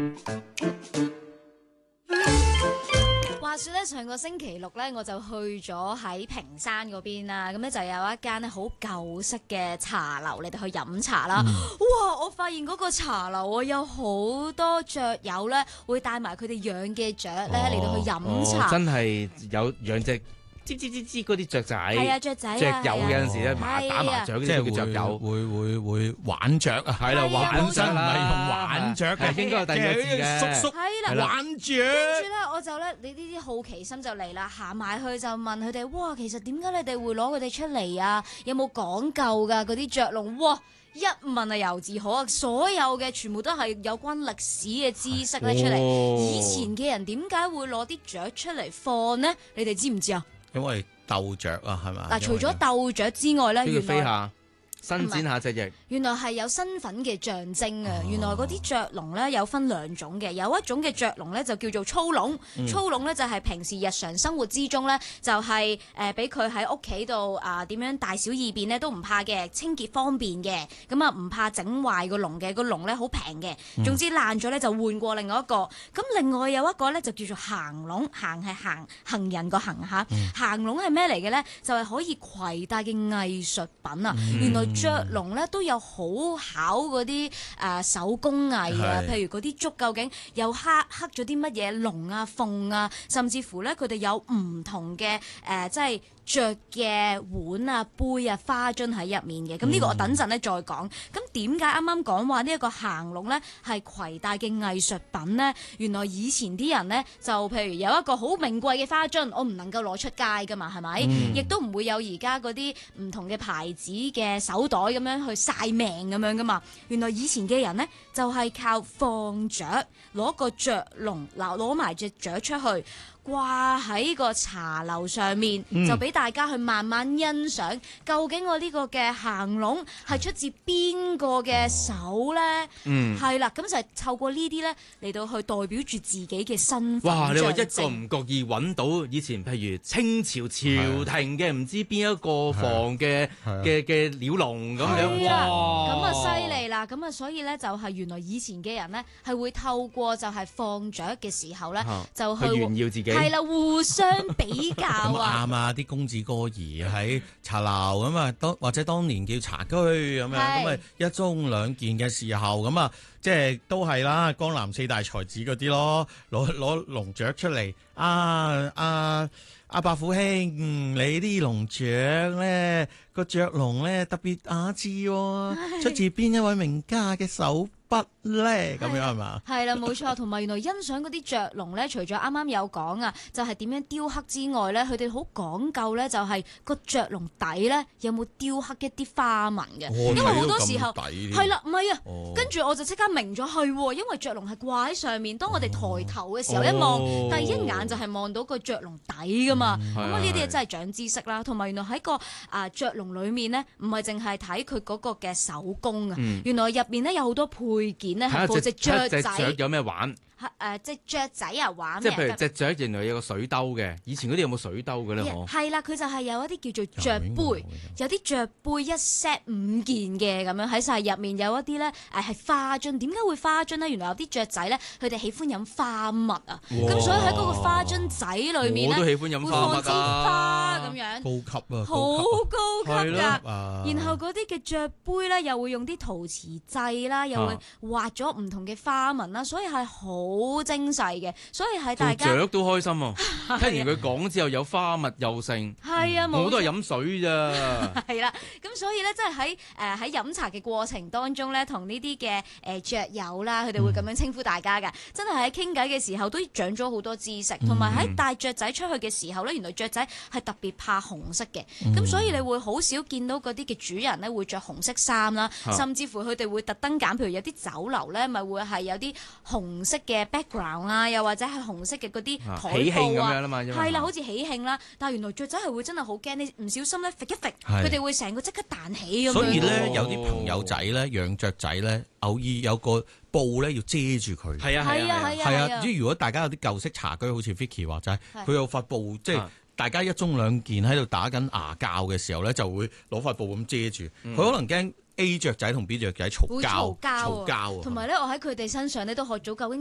話說咧，上個星期六咧，我就去咗喺屏山嗰邊啦，咁咧就有一間咧好舊式嘅茶樓，你哋去飲茶啦。哇！我發現嗰個茶樓啊，有好多雀友咧，會帶埋佢哋養嘅雀咧嚟到去飲茶。 真係有養隻吱吱吱吱嗰啲雀仔。 係啊，雀仔啊， 雀友有陣時咧打麻雀嗰啲叫雀友， 會玩雀啊，係啦，玩真唔係用玩雀嘅， 應該有第二個字嘅叔叔係啦， 玩雀。 跟住咧，我就咧，你呢啲好奇心就嚟啦，行埋去就問佢哋：哇，其實點解你哋會攞佢哋出嚟啊？有冇講究㗎？嗰啲雀籠，哇！一問啊，由自可啊，所有嘅全部都係有關歷史嘅知識咧出嚟。以前嘅人點解會攞啲雀出嚟放呢？你哋知唔知啊？ 因為鬥雀啊，係咪？ 嗱，除咗鬥雀之外咧， 都要飛下。伸展下隻翼， 原來係有身份嘅象徵啊！原來嗰啲雀籠咧有分兩種嘅，有一種嘅雀籠咧就叫做粗籠，粗籠咧就係平時日常生活之中咧就係俾佢喺屋企度點樣大小二便咧都唔怕嘅，清潔方便嘅，咁啊唔怕整壞個籠嘅，個籠咧好平嘅，總之爛咗咧就換過另外一個。咁另外有一個咧就叫做行籠，行係行人個行嚇，行籠係咩嚟嘅咧？就係可以攜帶嘅藝術品啊！原來雀籠咧都有好考嗰啲手工藝啊，譬如嗰啲竹究竟有刻咗啲乜嘢龍啊鳳啊，甚至乎咧佢哋有唔同嘅即係雀嘅碗啊杯啊花樽喺入面嘅。咁呢個我等陣咧再講。咁點解啱啱講話呢一個行籠咧係攜帶嘅藝術品咧？原來以前啲人咧就譬如有一個好名貴嘅花樽，我唔能夠攞出街噶嘛，係咪？亦都唔會有而家嗰啲唔同嘅牌子嘅手袋咁樣去晒命咁樣噶嘛。原來以前嘅人咧就係靠放雀，攞個雀籠攞埋隻雀出去，掛喺個茶樓上面，就俾大家去慢慢欣賞。究竟我呢個嘅行籠係出自邊個嘅手咧？係啦，咁就係透過呢啲咧嚟到去代表住自己嘅身份。 哇！你話一個唔覺意揾到以前譬如清朝朝廷嘅唔知邊一個房嘅鳥籠咁樣，哇！ 咁啊犀利啦！咁啊所以咧就係原來以前嘅人咧係會透過就係放雀嘅時候咧就去炫耀自己。 係啦，互相比較啊！ 啱啊！啲公子哥兒喺茶樓咁啊，或者當年叫茶居咁樣，咁啊一盅兩件嘅時候，咁啊即係都係啦，江南四大才子嗰啲咯，攞龍雀出嚟阿伯虎兄，你啲龍雀咧個雀籠咧特別雅致喎，出自邊一位名家嘅手筆咧？咁樣係嘛？ 係啦，冇錯。同埋原來欣賞嗰啲雀籠咧，除咗啱啱有講啊，就係點樣雕刻之外咧，佢哋好講究咧，就係個雀籠底咧有冇雕刻一啲花紋嘅。因為好多時候係啦，唔係啊，跟住我就即刻明咗係，因為雀籠係掛喺上面，當我哋抬頭嘅時候一望，第一眼就係望到個雀籠底噶嘛。咁啊呢啲嘢真係長知識啦。同埋原來喺個雀籠裏面咧，唔係淨係睇佢嗰個嘅手工啊，原來入面咧有好多配件咧係放隻雀仔。 雀有咩玩？ 隻雀仔啊玩即係譬如隻雀原來有個水兜嘅，以前嗰啲有冇水兜嘅咧？ 係啦，佢就係有一啲叫做雀杯，有啲雀杯一 set 5件嘅咁樣喺晒入面，有一啲咧係花樽。點解會花樽咧？原來有啲雀仔咧，佢哋喜歡飲花蜜啊，咁所以喺嗰個花樽仔裏面咧， 我都喜歡飲花蜜花咁樣， 高級啊， 好高級㗎。然後嗰啲嘅雀杯咧，又會用啲陶瓷製啦，又會畫咗唔同嘅花紋啦，所以係好精細嘅，所以係大家雀都開心啊！聽完佢講之後，有花蜜又盛， 係啊， 我都係飲水咋。 係啦，咁所以咧，即係喺飲茶嘅過程當中咧，同呢啲嘅雀友啦，佢哋會咁樣稱呼大家㗎。真係喺傾偈嘅時候都長咗好多知識，同埋喺帶雀仔出去嘅時候咧，原來雀仔係特別怕紅色嘅，咁所以你會好少見到嗰啲嘅主人咧會着紅色衫啦，甚至乎佢哋會特登揀，譬如有啲酒樓咧，咪會係有啲紅色嘅 background 啊，又或者係紅色嘅嗰啲台布啊，係啦，好似喜慶啦。但係原來雀仔係會真係好驚，你唔小心咧揈一揈，佢哋會成個即刻彈起咁樣。 所以咧，有啲朋友仔咧養雀仔咧，偶爾有個布咧要遮住佢。 係啊。 即係如果大家有啲舊式茶居，好似 Vicky 話齋，佢有塊布，即係大家一盅兩件喺度打緊牙鉸嘅時候咧，就會攞塊布咁遮住。佢可能驚 A 雀仔同 B 雀仔嘈交， 同埋咧，我喺佢哋身上咧都學咗究竟